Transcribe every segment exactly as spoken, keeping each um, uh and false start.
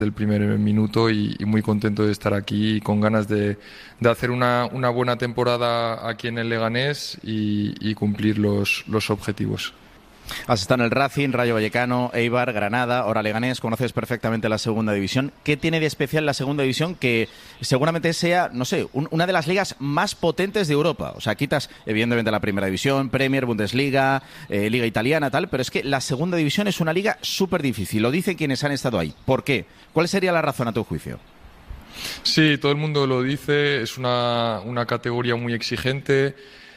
del primer minuto y, y muy contento de estar aquí y con ganas de, de hacer una, una buena temporada aquí en el Leganés y, y cumplir los, los objetivos. Has estado en el Racing, Rayo Vallecano, Eibar, Granada, ahora Leganés, conoces perfectamente la segunda división. ¿Qué tiene de especial la segunda división que seguramente sea, no sé, un, una de las ligas más potentes de Europa? O sea, quitas evidentemente la primera división, Premier, Bundesliga, eh, Liga Italiana, tal, pero es que la segunda división es una liga súper difícil, lo dicen quienes han estado ahí. ¿Por qué? ¿Cuál sería la razón a tu juicio? Sí, todo el mundo lo dice, es una, una categoría muy exigente.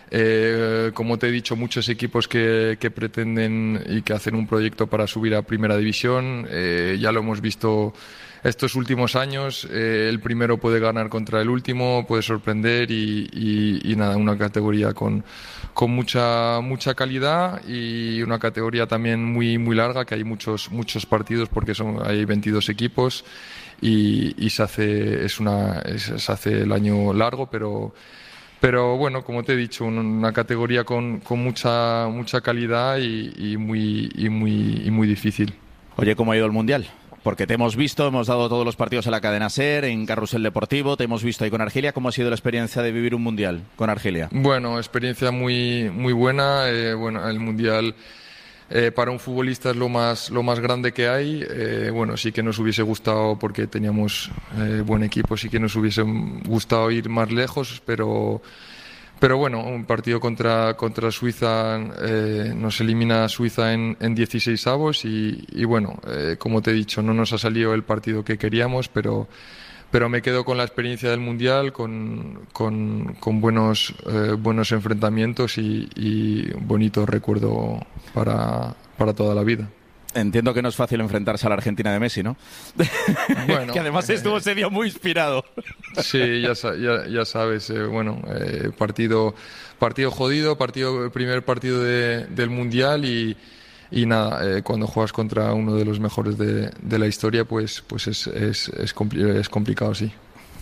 Eh, como te he dicho, muchos equipos que, que pretenden y que hacen un proyecto para subir a Primera División. Eh, ya lo hemos visto estos últimos años. Eh, el primero puede ganar contra el último, puede sorprender y, y, y nada, una categoría con, con mucha, mucha calidad y una categoría también muy, muy larga, que hay muchos, muchos partidos porque son, hay veintidós equipos y, y se hace, es una, es, se hace el año largo, pero Pero bueno, como te he dicho, una categoría con, con mucha mucha calidad y, y, muy, y, muy, y muy difícil. Oye, ¿cómo ha ido el Mundial? Porque te hemos visto, hemos dado todos los partidos en la cadena SER, en Carrusel Deportivo, te hemos visto ahí con Argelia. ¿Cómo ha sido la experiencia de vivir un Mundial con Argelia? Bueno, experiencia muy, muy buena. Eh, bueno, el Mundial... Eh, para un futbolista es lo más lo más grande que hay. Eh, bueno, sí que nos hubiese gustado, porque teníamos eh, buen equipo, sí que nos hubiese gustado ir más lejos, pero pero bueno, un partido contra contra Suiza, eh, nos elimina Suiza en, en dieciseisavos y, y bueno, eh, como te he dicho, no nos ha salido el partido que queríamos, pero pero me quedo con la experiencia del Mundial, con, con, con buenos, eh, buenos enfrentamientos y, y bonito recuerdo para, para toda la vida. Entiendo que no es fácil enfrentarse a la Argentina de Messi, ¿no? Bueno, que además estuvo ese día muy inspirado. Sí, ya, ya, ya sabes, eh, bueno, eh, partido, partido jodido, partido, primer partido de, del Mundial y... Y nada, eh, cuando juegas contra uno de los mejores de, de la historia, pues, pues es, es, es, compli es complicado, sí.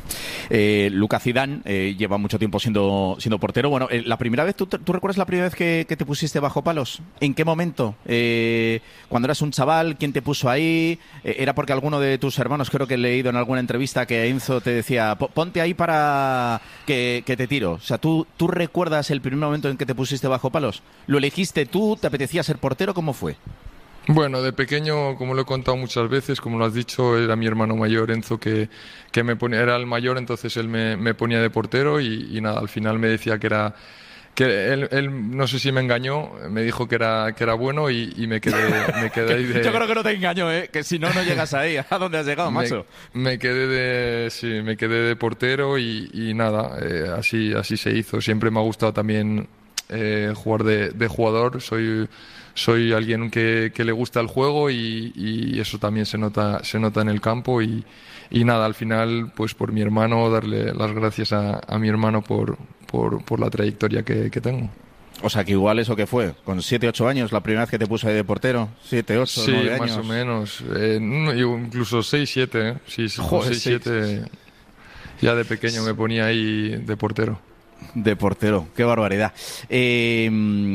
Eh, Lucas Zidane eh, lleva mucho tiempo siendo, siendo portero. Bueno, eh, la primera vez, ¿tú, ¿tú recuerdas la primera vez que, que te pusiste bajo palos? ¿En qué momento? Eh, ¿Cuando eras un chaval? ¿Quién te puso ahí? Eh, ¿Era porque alguno de tus hermanos, creo que he leído en alguna entrevista que Enzo te decía, ponte ahí para que, que te tiro? O sea, ¿tú, ¿tú recuerdas el primer momento en que te pusiste bajo palos? ¿Lo elegiste tú? ¿Te apetecía ser portero? ¿Cómo fue? Bueno, de pequeño, como lo he contado muchas veces, como lo has dicho, era mi hermano mayor, Enzo, que, que me ponía, era el mayor, entonces él me, me ponía de portero y, y nada, al final me decía que era... que él, él, no sé si me engañó, me dijo que era que era bueno y, y me quedé me quedé ahí de... Yo creo que no te engañó, ¿eh? Que si no, no llegas ahí. ¿A dónde has llegado, macho? Me, me quedé de sí, me quedé de portero y, y nada, eh, así así se hizo. Siempre me ha gustado también eh, jugar de, de jugador. Soy soy alguien que, que le gusta el juego y, y eso también se nota se nota en el campo y, y nada, al final, pues por mi hermano, darle las gracias a, a mi hermano por Por, por la trayectoria que, que tengo. O sea, que igual eso que fue, con siete, ocho años, la primera vez que te puso ahí de portero, siete, ocho, sí, nueve años. Sí, más o menos. Eh, no, incluso seis, siete, ¿eh? Sí, Joder, seis, siete, ya de pequeño me ponía ahí de portero. De portero, qué barbaridad. Eh,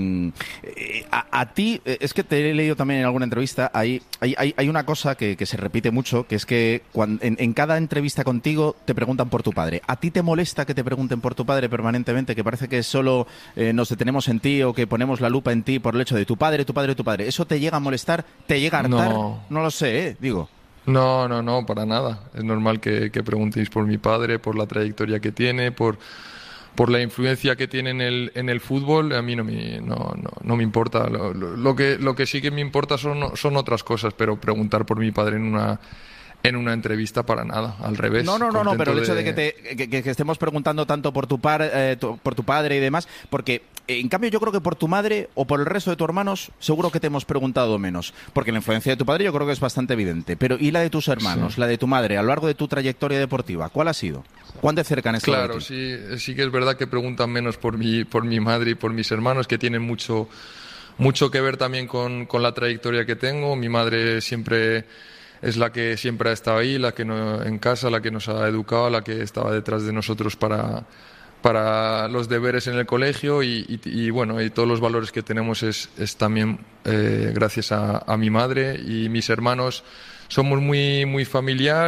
a, a ti, es que te he leído también en alguna entrevista, hay, hay, hay una cosa que, que se repite mucho, que es que cuando, en, en cada entrevista contigo te preguntan por tu padre. ¿A ti te molesta que te pregunten por tu padre permanentemente? Que parece que solo eh, nos detenemos en ti o que ponemos la lupa en ti por el hecho de tu padre, tu padre, tu padre. ¿Eso te llega a molestar? ¿Te llega a hartar? No, no lo sé, ¿eh? Digo. No, no, no, para nada. Es normal que, que preguntéis por mi padre, por la trayectoria que tiene, por... por la influencia que tiene en el, en el fútbol. A mí no me, no, no, no me importa. Lo, lo, lo, que, lo que sí que me importa son, son otras cosas, pero preguntar por mi padre en una, en una entrevista para nada, al revés. No, no, no, no, pero el hecho de, de que, te, que, que estemos preguntando tanto por tu, par, eh, tu, por tu padre y demás, porque en cambio yo creo que por tu madre o por el resto de tus hermanos seguro que te hemos preguntado menos, porque la influencia de tu padre yo creo que es bastante evidente, pero ¿y la de tus hermanos, sí. la de tu madre, a lo largo de tu trayectoria deportiva? ¿Cuál ha sido? ¿Cuán de cerca han estado? Claro, sí, sí que es verdad que preguntan menos por mi, por mi madre y por mis hermanos, que tienen mucho, mucho que ver también con, con la trayectoria que tengo. Mi madre siempre es la que siempre ha estado ahí, la que no, en casa, la que nos ha educado, la que estaba detrás de nosotros para, para los deberes en el colegio y, y, y bueno, y todos los valores que tenemos es, es también eh, gracias a, a mi madre, y mis hermanos somos muy, muy familiar.